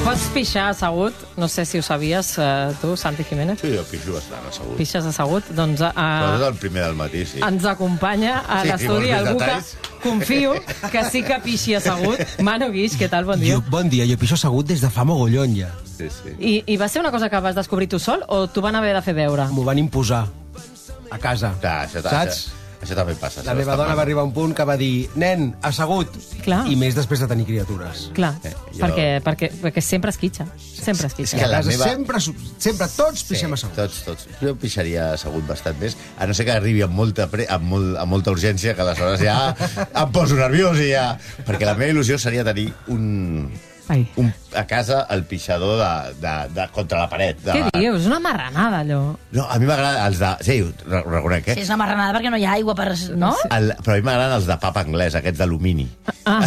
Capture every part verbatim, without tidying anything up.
Pots pixar assegut, no sé si ho sabies, uh, tu, Santi Jiménez. Sí, jo pixo bastant assegut. Pixes assegut, doncs... Uh, Però el primer del matí, sí. Ens acompanya a Sí, l'estudi si vols algú que detalls. confio que sí que pixi assegut. Manu Guix, què tal? Bon dia. Jo, bon dia, jo pixo assegut des de fa mogollon ja. Sí, sí. I, I va ser una cosa que vas descobrir tu sol o t'ho van haver de fer veure? M'ho van imposar a casa. Clar, això, Saps? Això, això també passa. La meva dona va arribar a un punt que va dir nen, assegut. Clar. I més després de tenir criatures. Clar, Eh, jo- perquè, perquè, perquè sempre esquitxa. Sempre esquitxa. que A la casa meva- sempre, sempre tots pixem assegut. Tots, tots. Jo pixaria assegut bastant més, a no ser que arribi amb molta, pre... amb, molt, amb molta urgència, que aleshores ja em poso nerviós i ja... Perquè la meva il·lusió seria tenir un... Ai. un a casa el pixador de, de, de, contra la paret. De Què la... dius? Una marranada, allò. No, a mi m'agraden els de... Sí, ho re- ho reconec, eh? Sí, és una marranada perquè no hi ha aigua per... No? El, però a mi m'agraden els de papa anglès, aquests d'alumini. Ah,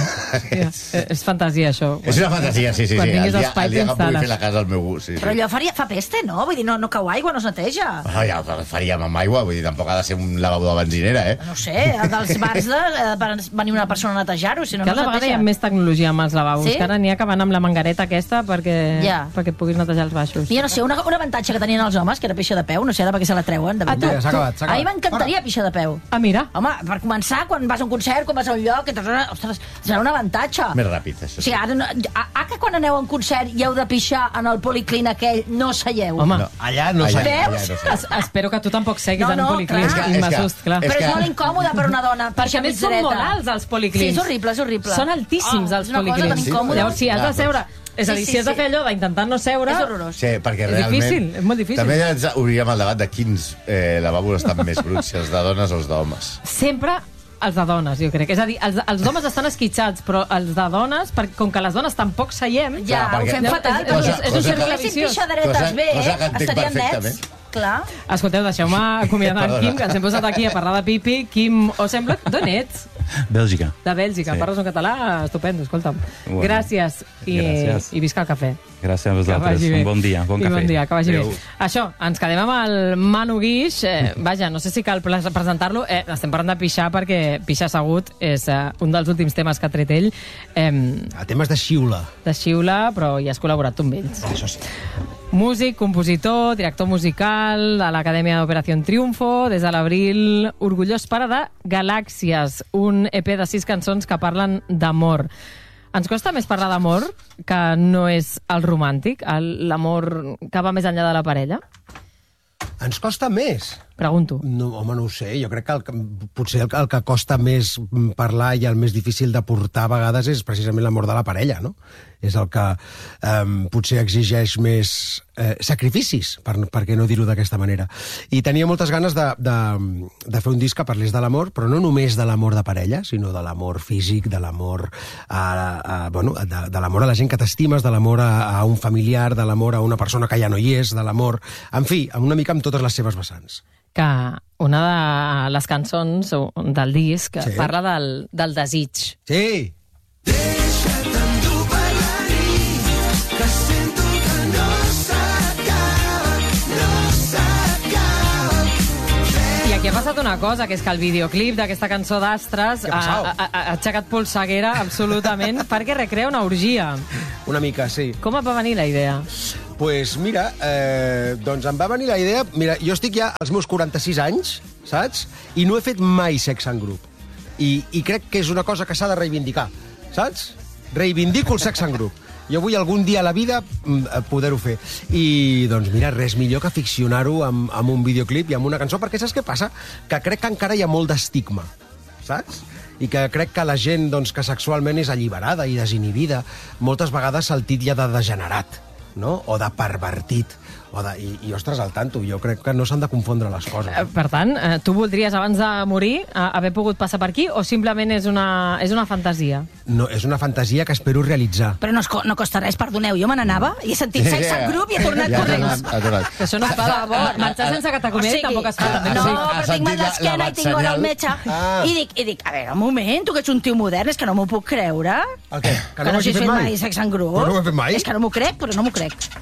ja, és fantasia, això. És una fantasia, sí, sí. Quan sí. tinguis El dia, espai el dia que em pugui t'instal·les. fer la casa al meu gust. Sí, Però sí. allò faria, fa peste, no? Vull dir, no, no cau aigua, no es neteja. Ah, ja ho faríem amb aigua, vull dir, tampoc ha de ser un lavabo de benzinera, eh? No sé, dels bars de, eh, per venir una persona a netejar-ho, si no, no Cada es vegada hi neteja. ha més tecnologia amb els lavabos, Sí? que ara n'hi ha que van amb la manguereta aquesta perquè, Ja. perquè et puguis netejar els baixos. Jo no sé, una, un avantatge que tenien els homes, que era pixar de peu, no sé ara per què se la treuen, de Ah, tu- veritat. Ja, s'ha acabat, s'ha A mi acabat. m'encantaria pixar de peu. Ah, mira. Home, per començar, quan vas a un concert, quan vas a un lloc, et... ostres, serà un avantatge. Més ràpid, això. O sigui, ara, no, a, a que quan aneu a un concert i heu de pixar en el policlín aquell, no seieu. Home, No. Allà no Allà- sé. Veus? allà no sé. es, espero que tu tampoc seguis No, en un no, policlín. clar. És que- I és que- m'assust, clar. és Però és que- molt incòmode per una dona. Perquè a més són molt alts els policlins. Sí, és horrible, és horrible. Són altíssims, Oh, els és una cosa policlins. tan incòmoda. Llavors, si has de Clar, seure... És a Sí, dir, sí, si has de sí. fer allò d'intentar no seure... És horrorós. Sí, perquè És realment... difícil, és molt difícil. També ens obrirem el debat de quins eh, lavabos estan més bruts, si els de dones o els d'homes. Sempre els de dones, jo crec. És a dir, els, els d'homes estan esquitxats, però els de dones, per, com que les dones tampoc seiem... Ja, Clar, ho perquè- fem fatal. És- és- perquè és un si cercle haguéssim viciós. pixaderetes Cosa- bé, cosa que entenc estaríem perfectament. nets. Clar. Escolteu, deixeu-me acomiadar en Perdona. Quim, que ens hem posat aquí a parlar de pipi. Quim Ossembla, d'on ets? Bèlgica. De Bèlgica. Sí. Parles un català estupendo, escolta'm. Bueno, Gràcies i, gràcies. i visca el cafè. Gràcies a Que vosaltres. vagi bé. Un bon dia, bon I cafè. bon dia, que vagi Adéu. bé. Això, ens quedem amb el Manu Guix. Eh, vaja, no sé si cal pres- presentar-lo. Eh, estem parlant de pixar perquè pixar assegut és eh, un dels últims temes que ha tret ell. Eh, A temes de xiula. de xiula, però hi has col·laborat tu amb ells. Això sí. Músic, compositor, director musical de l'Acadèmia d'Operació Triunfo, des de l'abril, orgullós pare de Galàxies, un E P de sis cançons que parlen d'amor. Ens costa més parlar d'amor que no és el romàntic, el- l'amor que va més enllà de la parella? Ens costa més. Pregunto. No, home, no ho sé. Jo crec que el, que potser el, que- el que costa més parlar i el més difícil de portar a vegades és precisament l'amor de la parella, no? És el que eh, potser exigeix més eh, sacrificis, per, per què no dir-ho d'aquesta manera. I tenia moltes ganes de, de, de fer un disc que parlés de l'amor, però no només de l'amor de parella, sinó de l'amor físic, de l'amor a, a, bueno, de, de l'amor a la gent que t'estimes, de l'amor a, a un familiar, de l'amor a una persona que ja no hi és, de l'amor... En fi, amb una mica amb totes les seves vessants. Que una de les cançons del disc Sí. parla del, del desig. Sí! I aquí ha passat una cosa, que és que el videoclip d'aquesta cançó d'Astres Què ha, ha passat? ha, ha, ha aixecat polseguera absolutament perquè recrea una orgia. Una mica, sí. Com et va venir la idea? Pues mira, eh, doncs em va venir la idea... Mira, jo estic ja als meus quaranta-sis anys, saps? I no he fet mai sexe en grup. I, i crec que és una cosa que s'ha de reivindicar, saps? Reivindico el sexe en grup. Jo vull algun dia a la vida mm, poder-ho fer. I, doncs, mira, res millor que ficcionar-ho amb, amb un videoclip i amb una cançó, perquè saps què passa? Que crec que encara hi ha molt d'estigma, saps? I que crec que la gent doncs, que sexualment és alliberada i desinhibida moltes vegades se'l titlla de degenerat, no? O de pervertit. O de, i, I, ostres, al tanto, jo crec que no s'han de confondre les coses. Eh, Per tant, eh, tu voldries, abans de morir, eh, haver pogut passar per aquí o simplement és una, és una fantasia? No, és una fantasia que espero realitzar. Però no, es co no costa res, perdoneu, jo me n'anava i he sentit sexe en grup i he tornat Ja, corrents. ha tornat. Que això no es fa de... Marxar sense que t'acomiadi tampoc es fa. no, també. sí. però Ha tinc sentit mal la- d'esquena la i tinc hora al senyal. metge. Ah. I dic, i dic, a veure, un moment, tu que ets un tio modern, és que no m'ho puc creure. El què? Que no hagis fet mai sexe en grup. Però no ho he fet mai? És que no m'ho crec, però no m'ho crec.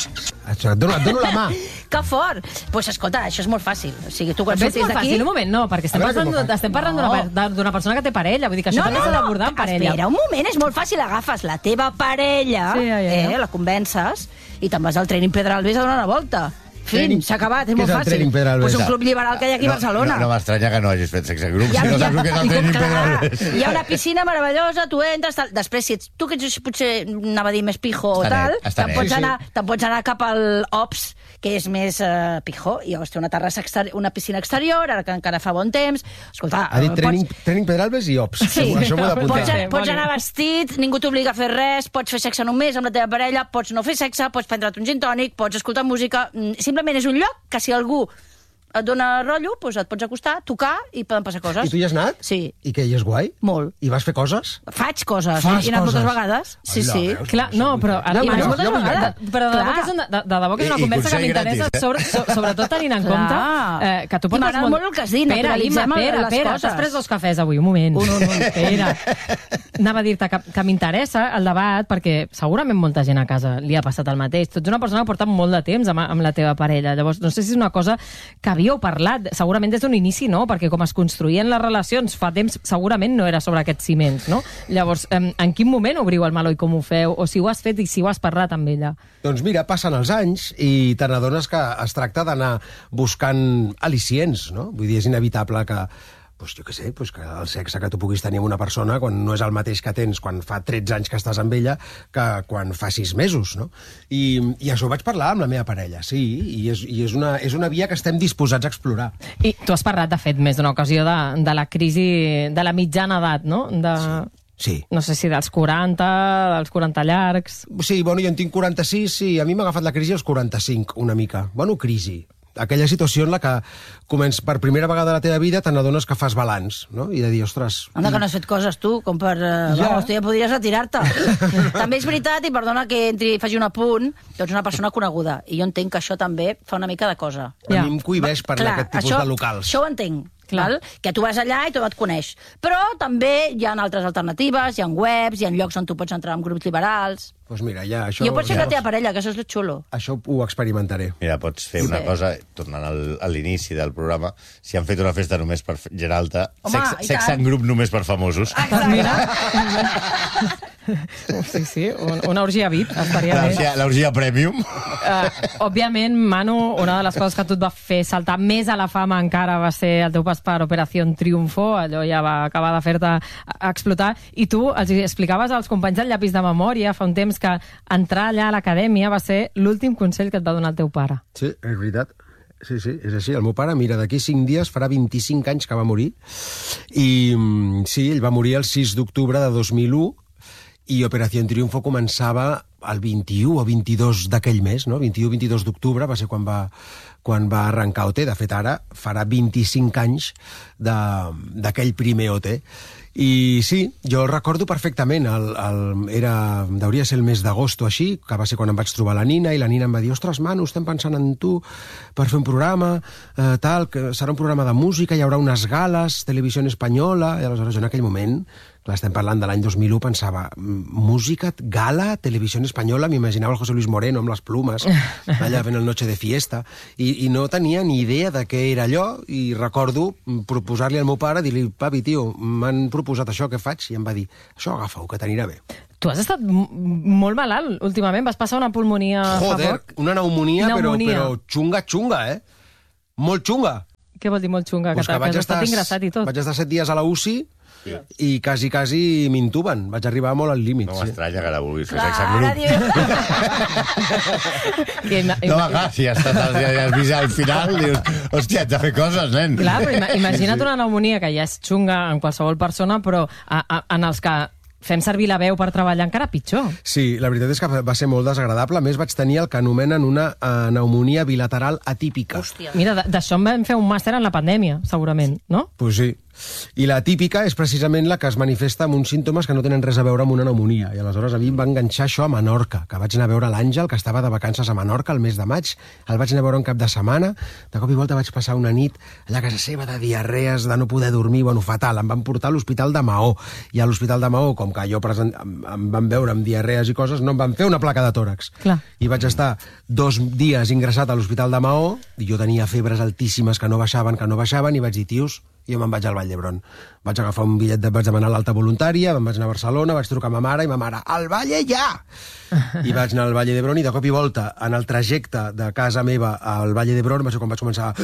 Et dono, et dono la mà. Que fort! Doncs pues, escolta, això és molt fàcil. O sigui, tu quan Ves surtis molt d'aquí... fàcil, un moment, no, perquè estem A veure, parlant, com ho fa? estem parlant d'una No. d'una persona que té parella, vull dir que això No, també no, s'ha no, d'abordar amb parella. espera un moment, és molt fàcil. Agafes la teva parella, Sí, ja, ja, ja. eh, la convences, i te'n vas al Training Pedralbes a donar una volta. Fin, Training- s'ha acabat, és Què molt és el fàcil. Training Pedralbes? Pues un club liberal que hi ha aquí a No, Barcelona. No, no m'estranya que no hagis fet sexe en grup, Hi ha, si no hi ha- saps el que és el i com, Training clar, Pedralbes. hi ha una piscina meravellosa, tu entres, tal. Després, si ets, tu que ets potser, anava a dir, més pijo o Està tal, net, està te'n net. pots, Sí, sí. anar, te'n pots anar cap al Ops, que és més uh, pijo, i llavors té una terrassa exterior, una piscina exterior, ara que encara fa bon temps. Escolta, Ha dit pots- training, training Pedralbes i Ops. Sí, Això m'ho he pots, d'apuntar. Sí, pots molt anar bé. vestit, ningú t'obliga a fer res, pots fer sexe només amb la teva parella, pots no fer sexe, pots prendre't un gin tònic, pots escoltar música... mm, Simplement és un lloc que si algú et dona rotllo, doncs et pots acostar, tocar i poden passar coses. I tu hi has anat? Sí. I què, i és guai? Molt. I vas fer coses? Faig coses, Fas he anat moltes coses. vegades. Sí, Hola, sí. veus? Clar, no, però ara I m'ha vas jo- moltes jo vull vegades. de, però de debò, Clar. que és una, de, de debò que és una I- i conversa que consell m'interessa, gratis, eh? sobre, so, sobretot tenint en Clar. compte eh, que tu I portes m'agrada molt el que has dit, Pere, naturalitzem Imma, Pere, les Pere, coses. t'has pres dos cafès avui, un moment. Un, un, un. Pere, anava a dir-te que, que m'interessa el debat perquè segurament molta gent a casa li ha passat el mateix. Tu ets una persona que porta molt de temps amb, amb la teva parella. Llavors, no sé si és una cosa que havíeu parlat. Segurament des d'un inici no, perquè com es construïen les relacions fa temps, segurament no era sobre aquests ciments, no? Llavors, en, en quin moment obriu el meló i com ho feu? O si ho has fet i si ho has parlat amb ella? Doncs mira, passen els anys i te n'adones que es tracta d'anar buscant al·licients, no? Vull dir, és inevitable que pues, jo què sé, pues, que el sexe que tu puguis tenir amb una persona quan no és el mateix que tens quan fa tretze anys que estàs amb ella que quan fa sis mesos, no? I, i això ho vaig parlar amb la meva parella, sí, i és, i és, una, és una via que estem disposats a explorar. I tu has parlat, de fet, més d'una ocasió de, de la crisi de la mitjana edat, no? De, Sí. no sé si dels quaranta, dels quaranta llargs... Sí, bueno, jo en tinc quaranta-sis, sí, a mi m'ha agafat la crisi als quaranta-cinc, una mica. Bueno, crisi. Aquella situació en la que comences per primera vegada a la teva vida te n'adones que fas balanç, no? I de dir, ostres... Anda, que no has fet coses, tu, com per... Uh, Ja. Vamos, tu ja podries retirar-te. També és veritat, i perdona que entri i faci un apunt, tu ets una persona coneguda, i jo entenc que això també fa una mica de cosa. A Ja. mi em cohibeix parlar Clar, d'aquest tipus això, de locals. Això ho entenc. Clar. Val? Que tu vas allà i tothom et coneix. Però també hi ha altres alternatives, hi ha webs, hi ha llocs on tu pots entrar en grups liberals. Doncs pues mira, ja, això... I ho pots fer ja, amb la teva parella, que això és lo xulo. Això ho experimentaré. Mira, pots fer una Sí. cosa, tornant al, a l'inici del programa, si han fet una festa només per fe- gent alta, Home, sexe, i sexe tant. en grup només per famosos. Pues mira... Sí, sí, un, una orgia V I P estaria bé. L'orgia- L'orgia premium. Uh, òbviament, Manu, una de les coses que tu et va fer saltar més a la fama encara va ser el teu pas per Operació Triunfo, allò ja va acabar de fer-te explotar, i tu els explicaves als companys del llapis de memòria fa un temps que entrar allà a l'acadèmia va ser l'últim consell que et va donar el teu pare. Sí, és veritat. Sí, sí, és així. El meu pare, mira, d'aquí cinc dies farà vint-i-cinc anys que va morir. I mm, sí, ell va morir el sis d'octubre de dos mil u i Operació Triunfo començava el vint-i-u o vint-i-dos d'aquell mes, no? vint-i-u vint-i-dos d'octubre va ser quan va, quan va arrencar O T. De fet, ara farà vint-i-cinc anys de- d'aquell primer O T. I sí, jo el recordo perfectament. El, el, era, hauria de ser el mes d'agost o així, que va ser quan em vaig trobar la Nina, i la Nina em va dir, ostres, Manu, estem pensant en tu per fer un programa, eh, tal, que serà un programa de música, hi haurà unes gales, televisió espanyola, i aleshores jo en aquell moment, clar, estem parlant de l'any dos mil u, pensava, música, gala, televisió espanyola, m'imaginava el José Luis Moreno amb les plumes, allà fent el Noche de Fiesta, i, i no tenia ni idea de què era allò, i recordo proposar-li al meu pare, dir-li, papi, tio, m'han proposat això, què faig? I em va dir, això agafa-ho, que t'anirà bé. Tu has estat m- molt malalt últimament, vas passar una pulmonia fa Joder, poc. una pneumonia, però, Pneumonia. però xunga, xunga, eh? Molt xunga. Què vol dir molt xunga? Pues que, que, que has estat ingressat i tot. Vaig estar set dies a la U C I i quasi, quasi m'intuben. Vaig arribar molt al límit. No sí. m'estranya que la vulguis fer Clar, sexe en ara grup. diu... Que ima- No, va, clar, si has estat al, ja has vist al final, dius, hòstia, haig de fer coses, nen. Clar, però ima- imagina't una pneumonia que ja és xunga en qualsevol persona, però a, a, en els que fem servir la veu per treballar encara pitjor. Sí, la veritat és que va ser molt desagradable. A més, vaig tenir el que anomenen una uh, pneumonia bilateral atípica. Hòstia. Mira, d- d'això en vam fer un màster en la pandèmia, segurament, no? Pues sí, I la típica és precisament la que es manifesta amb uns símptomes que no tenen res a veure amb una pneumonia. I aleshores a mi em va enganxar això a Menorca, que vaig anar a veure l'Àngel, que estava de vacances a Menorca el mes de maig. El vaig anar a veure un cap de setmana. De cop i volta vaig passar una nit allà a casa seva de diarrees, de no poder dormir, bueno, fatal. Em van portar a l'Hospital de Maó. I a l'Hospital de Maó, com que jo present... em van veure amb diarrees i coses, no em van fer una placa de tòrax. Clar. I vaig estar dos dies ingressat a l'Hospital de Maó, i jo tenia febres altíssimes que no baixaven, que no baixaven, i vaig dir, tios, jo me'n vaig al Vall d'Hebron. Vaig agafar un bitllet, de, vaig demanar l'alta voluntària, me'n vaig anar a Barcelona, vaig trucar a ma mare, i ma mare, al Valle ja! I vaig anar al Vall d'Hebron, i de cop i volta, en el trajecte de casa meva al Vall d'Hebron, va ser quan vaig començar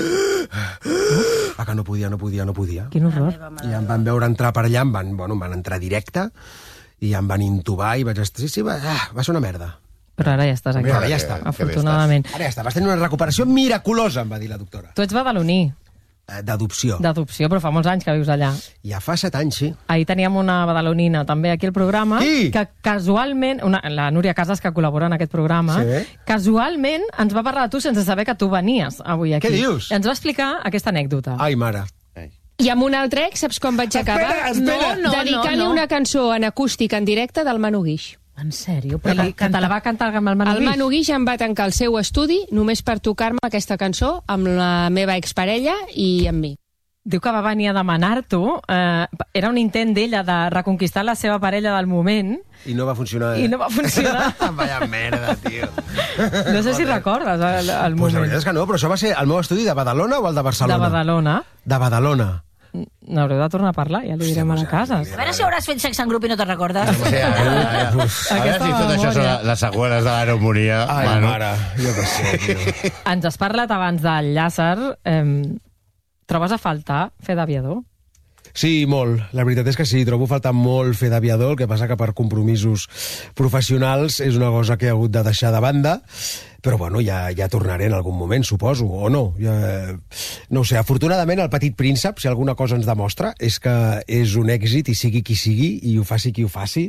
a... que no podia, no podia, no podia. Quin horror. I em van veure entrar per allà, em van, bueno, em van entrar directe, i em van intubar, i vaig estar... Sí, sí, va, va ser una merda. Però ara ja estàs aquí. Ara ja està. Afortunadament. Ara ja està, vas tenir una recuperació miraculosa, em va dir la doctora. Tu ets badaloní. D'adopció. D'adopció, però fa molts anys que vius allà. Ja fa set anys, sí. Ahir teníem una badalonina també aquí al programa, Qui? que casualment, una, la Núria Casas, que col·labora en aquest programa, Sí. casualment ens va parlar de tu sense saber que tu venies avui aquí. Què dius? I ens va explicar aquesta anècdota. Ai, mare. I amb un altre ex, saps quan vaig acabar? Espera, espera. No, no, Dedicant-li no, no. una cançó en acústic en directe del Manu Guix. En sèrio? Però la, que te la va cantar amb el Manu El Guix? Manu Guix em va tancar el seu estudi només per tocar-me aquesta cançó amb la meva exparella i amb mi. Diu que va venir a demanar-t'ho. Eh, era un intent d'ella de reconquistar la seva parella del moment I no va funcionar, eh? i no va funcionar. Vaya merda, tio. No sé si recordes el, el Pues la moment. veritat és que no, però això va ser el meu estudi de Badalona o el de Barcelona? De Badalona. De Badalona. N'haureu de tornar a parlar, ja li direm a la casa. A veure si hauràs fet sexe en grup i no te'n recordes. Sí, a veure, a veure, a veure Aquesta si tot això són memòria. les seqüeles de la pneumonia. Ai, Manu. mare, jo què sé, tio. Ens has parlat abans del Llàcer. Eh, trobes a faltar fer d'aviador? Sí, molt. La veritat és que sí, trobo a faltar molt fer d'aviador, el que passa que per compromisos professionals és una cosa que he hagut de deixar de banda, però bueno, ja, ja tornaré en algun moment, suposo, o no. Ja, no ho sé, afortunadament el Petit Príncep, si alguna cosa ens demostra, és que és un èxit i sigui qui sigui, i ho faci qui ho faci,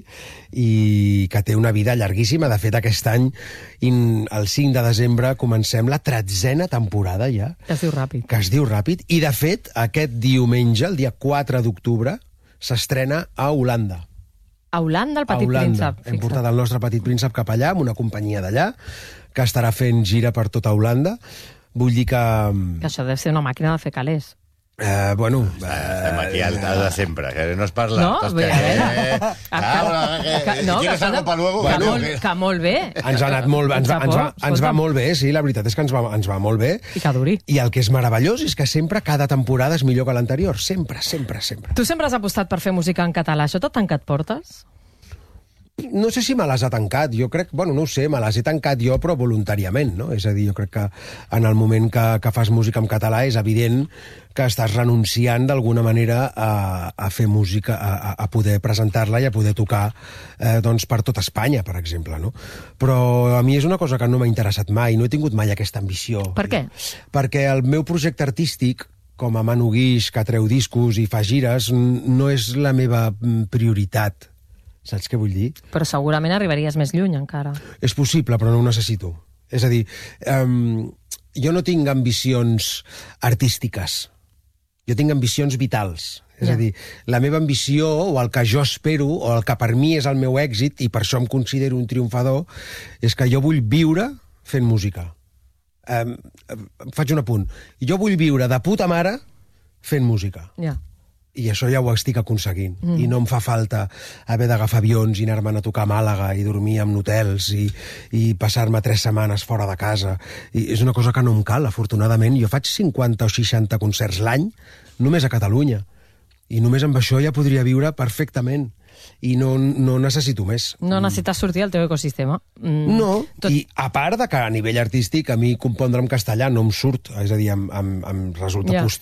i que té una vida llarguíssima. De fet, aquest any, in, el cinc de desembre, comencem la tretzena temporada ja, Que es diu ràpid. que es diu ràpid, i de fet, aquest diumenge, el dia quatre d'octubre, s'estrena a Holanda. A Holanda, el Petit a Holanda. Príncep. Hem portat el nostre Petit Príncep cap allà, amb una companyia d'allà, que estarà fent gira per tota Holanda. Vull dir que... Que això deu ser una màquina de fer calés. Eh, bueno... Estem aquí al, Eh, al de sempre, que no es parla. No? Tots Vull dir, a veure. eh, ah, que, Que- no, ¿Quieres que- algo para luego? Que, Bueno, molt, que- que molt bé. ens ha anat molt bé, ens, va, ens, va, ens va Escolta'm. molt bé, sí, la veritat és que ens va, ens va molt bé. I que duri. I el que és meravellós és que sempre, cada temporada és millor que l'anterior. Sempre, sempre, sempre. Tu sempre has apostat per fer música en català. Això t'ha tancat portes? No sé si me les ha tancat, jo crec, bueno, no ho sé, me les he tancat jo, però voluntàriament, no? És a dir, jo crec que en el moment que, que fas música en català és evident que estàs renunciant d'alguna manera a, a fer música, a, a poder presentar-la i a poder tocar eh, doncs per tot Espanya, per exemple, no? Però a mi és una cosa que no m'ha interessat mai, no he tingut mai aquesta ambició. Per què? Perquè el meu projecte artístic, com a Manu Guix, que treu discos i fa gires, n- no és la meva mm, prioritat. Saps què vull dir? Però segurament arribaries més lluny encara. És possible, però no ho necessito. És a dir, um, jo no tinc ambicions artístiques. Jo tinc ambicions vitals. És Ja. a dir, la meva ambició, o el que jo espero, o el que per mi és el meu èxit, i per això em considero un triomfador, és que jo vull viure fent música. Um, faig un apunt. Jo vull viure de puta mare fent música. Ja. I això ja ho estic aconseguint. Mm. I no em fa falta haver d'agafar avions i anar-me'n a tocar a Màlaga i dormir en hotels i, i passar-me tres setmanes fora de casa. I és una cosa que no em cal, afortunadament. Jo faig cinquanta o seixanta concerts l'any només a Catalunya. I només amb això ja podria viure perfectament. I no, no necessito més. No necessites sortir del teu ecosistema. Mm. No, Tot... i a part de que a nivell artístic a mi compondre en castellà no em surt, és a dir, em, em, em resulta Ja. post